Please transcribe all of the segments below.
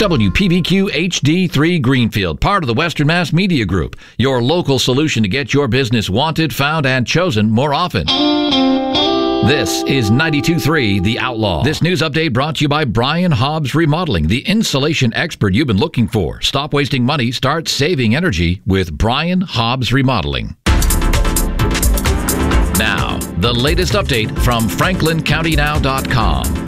WPBQ HD3 Greenfield, part of the Western Mass Media Group, your local solution to get your business wanted, found, and chosen more often. This is 92.3 The Outlaw. This news update brought to you by Brian Hobbs Remodeling, the insulation expert you've been looking for. Stop wasting money, start saving energy with Brian Hobbs Remodeling. Now, the latest update from FranklinCountyNow.com.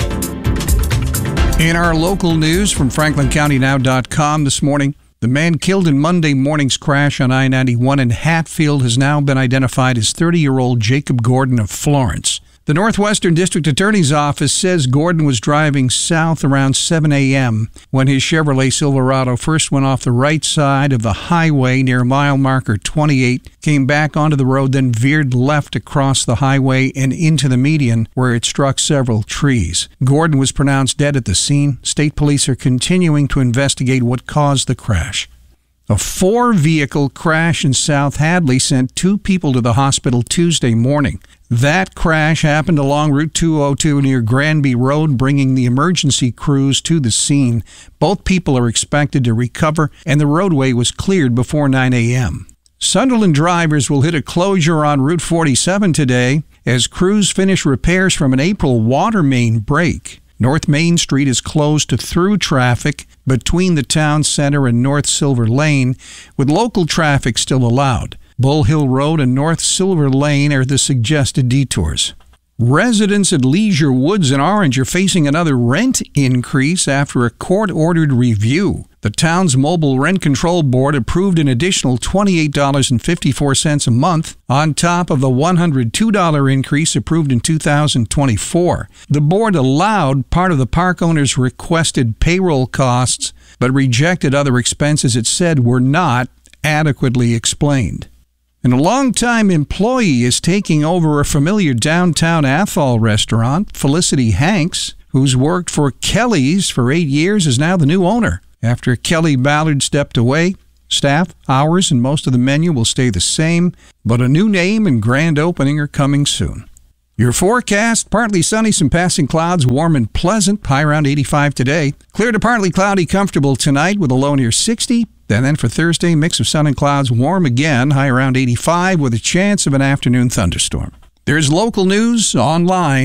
In our local news from FranklinCountyNow.com this morning, the man killed in Monday morning's crash on I-91 in Hatfield has now been identified as 30-year-old Jacob Gordon of Florence. The Northwestern District Attorney's Office says Gordon was driving south around 7 a.m. when his Chevrolet Silverado first went off the right side of the highway near mile marker 28, came back onto the road, then veered left across the highway and into the median where it struck several trees. Gordon was pronounced dead at the scene. State police are continuing to investigate what caused the crash. A 4-vehicle crash in South Hadley sent 2 people to the hospital Tuesday morning. That crash happened along Route 202 near Granby Road, bringing the emergency crews to the scene. Both people are expected to recover, and the roadway was cleared before 9 a.m. Sunderland drivers will hit a closure on Route 47 today as crews finish repairs from an April water main break. North Main Street is closed to through traffic between the town center and North Silver Lane, with local traffic still allowed. Bull Hill Road and North Silver Lane are the suggested detours. Residents at Leisure Woods in Orange are facing another rent increase after a court-ordered review. The town's Mobile Rent Control Board approved an additional $28.54 a month on top of the $102 increase approved in 2024. The board allowed part of the park owner's requested payroll costs, but rejected other expenses it said were not adequately explained. And a longtime employee is taking over a familiar downtown Athol restaurant. Felicity Hanks, who's worked for Kelly's for 8 years, is now the new owner. After Kelly Ballard stepped away, staff, hours, and most of the menu will stay the same, but a new name and grand opening are coming soon. Your forecast, partly sunny, some passing clouds, warm and pleasant, high around 85 today. Clear to partly cloudy, comfortable tonight with a low near 60. And then for Thursday, mix of sun and clouds, warm again, high around 85 with a chance of an afternoon thunderstorm. There's local news online